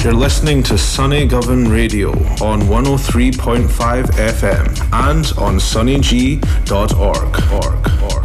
You're listening to Sunny Govan Radio on 103.5 FM and on sunnyg.org.